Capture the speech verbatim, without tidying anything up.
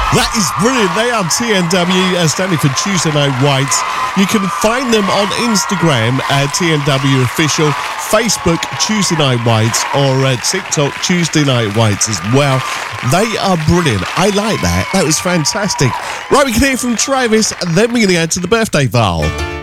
That is brilliant. They are T N W, uh, standing for Tuesday Night Whites. You can find them on Instagram at T N W Official, Facebook Tuesday Night Whites, or uh, TikTok Tuesday Night Whites as well. They are brilliant. I like that. That was fantastic. Right, we can hear from Travis, and then we're going to go to the birthday file.